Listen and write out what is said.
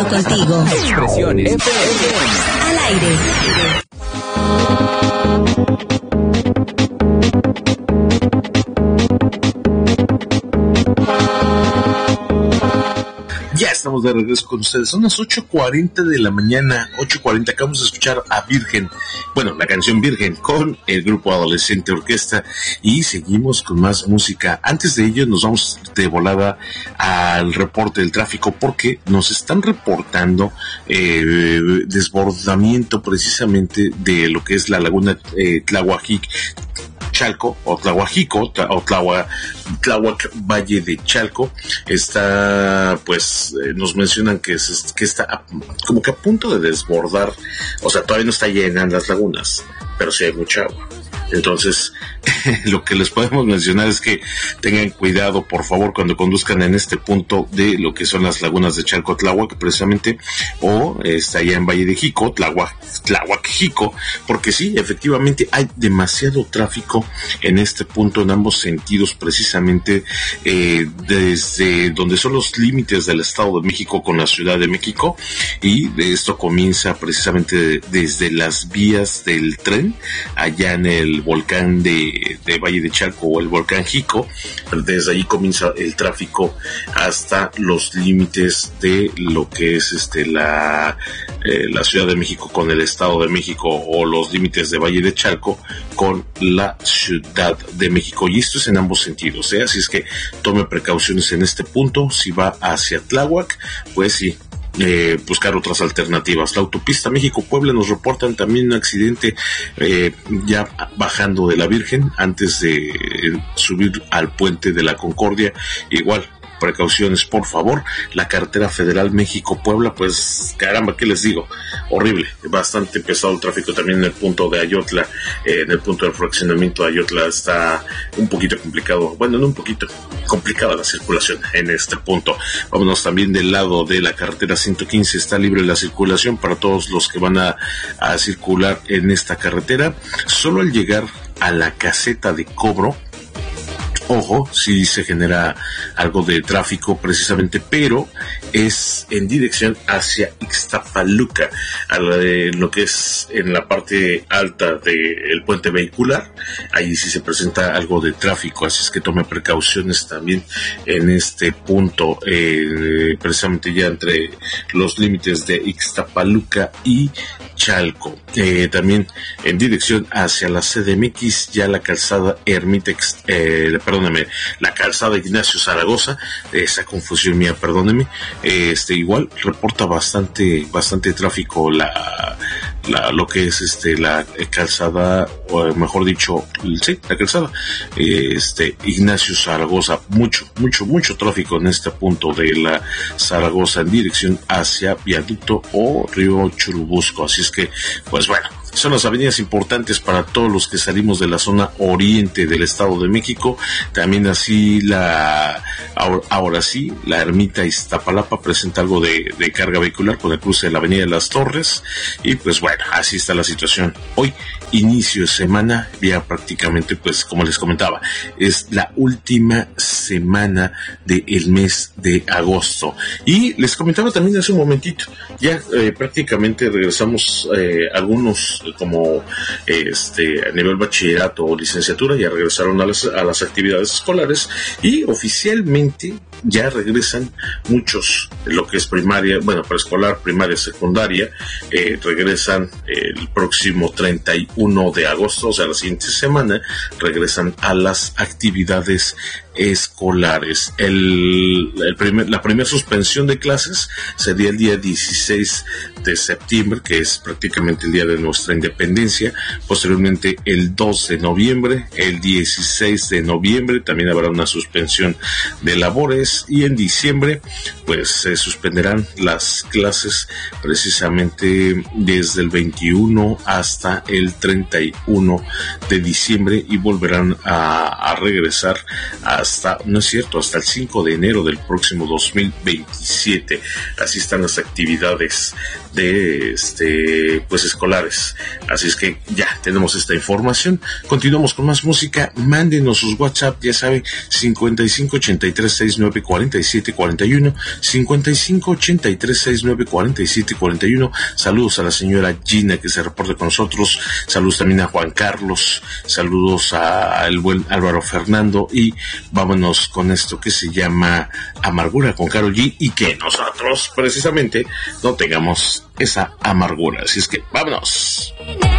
contigo. Expresiones FM. Al aire. Ya estamos de regreso con ustedes. Son las 8:40 de la mañana, 8:40. Acabamos de escuchar a Virgen, bueno, la canción Virgen con el grupo Adolescente Orquesta, y seguimos con más música. Antes de ello nos vamos de volada al reporte del tráfico, porque nos están reportando desbordamiento precisamente de lo que es la laguna Chalco o Tlahuajico o Tláhuac Valle de Chalco. Está, pues, nos mencionan que está como que a punto de desbordar. O sea, todavía no está llena en las lagunas, pero sí hay mucha agua. Entonces, lo que les podemos mencionar es que tengan cuidado, por favor, cuando conduzcan en este punto de lo que son las lagunas de Chalco Tláhuac, precisamente, o está allá en Valle de Jico, Tláhuac Jico, porque sí, efectivamente hay demasiado tráfico en este punto en ambos sentidos, precisamente desde donde son los límites del Estado de México con la Ciudad de México, y esto comienza precisamente desde las vías del tren, allá en el volcán de Valle de Chalco o el volcán Jico. Desde ahí comienza el tráfico hasta los límites de lo que es la Ciudad de México con el Estado de México, o los límites de Valle de Chalco con la Ciudad de México, y esto es en ambos sentidos, así es que tome precauciones en este punto. Si va hacia Tláhuac, pues sí, buscar otras alternativas. La autopista México-Puebla nos reportan también un accidente ya bajando de la Virgen, antes de subir al puente de la Concordia. Igual, precauciones, por favor. La carretera federal México-Puebla, pues caramba, ¿qué les digo? Horrible, bastante pesado el tráfico también en el punto de Ayotla. En el punto del fraccionamiento de Ayotla está un poquito complicado, bueno, no un poquito, complicada la circulación en este punto. Vámonos también del lado de la carretera 115, está libre la circulación para todos los que van a circular en esta carretera. Solo al llegar a la caseta de cobro, ojo, sí se genera algo de tráfico precisamente, pero es en dirección hacia Ixtapaluca, a lo que es en la parte alta del puente vehicular. Ahí sí se presenta algo de tráfico, así es que tome precauciones también en este punto, precisamente ya entre los límites de Ixtapaluca y Chalco. También en dirección hacia la CDMX, ya la calzada la calzada Ignacio Zaragoza, esa confusión mía, perdóneme, igual reporta bastante tráfico lo que es la calzada, o mejor dicho, sí, la calzada Ignacio Zaragoza, mucho tráfico en este punto de la Zaragoza en dirección hacia Viaducto o Río Churubusco. Así es que, pues bueno, son las avenidas importantes para todos los que salimos de la zona oriente del Estado de México. También así ahora sí, la ermita Iztapalapa presenta algo de carga vehicular con el cruce de la avenida de las Torres. Y pues bueno, así está la situación. Hoy, inicio de semana, ya prácticamente, pues como les comentaba, es la última semana del mes de agosto. Y les comentaba también hace un momentito, ya prácticamente regresamos algunos como a nivel bachillerato o licenciatura, ya regresaron a las actividades escolares, y oficialmente ya regresan muchos, lo que es primaria, bueno, preescolar, primaria, secundaria, regresan el próximo 31 de agosto, o sea, la siguiente semana, regresan a las actividades escolares. La primera suspensión de clases sería el día 16 de septiembre, que es prácticamente el día de nuestra independencia. Posteriormente el 2 de noviembre, el 16 de noviembre también habrá una suspensión de labores, y en diciembre pues se suspenderán las clases precisamente desde el 21 hasta el 31 de diciembre, y volverán a regresar hasta el 5 de enero del próximo 2027. Así están las actividades de pues escolares. Así es que ya tenemos esta información. Continuamos con más música. Mándenos sus WhatsApp, ya saben, 558369 694741, 5583694741. Saludos a la señora Gina que se reporta con nosotros, saludos también a Juan Carlos, saludos a el buen Álvaro Fernando, y vámonos con esto que se llama Amargura con Karol G, y que nosotros precisamente no tengamos esa amargura. Así es que vámonos.